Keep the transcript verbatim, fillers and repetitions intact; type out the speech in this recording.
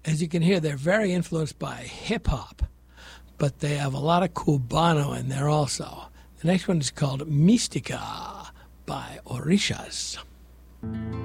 As you can hear, they're very influenced by hip-hop, but they have a lot of Cubano in there also. The next one is called Mystica by Orishas.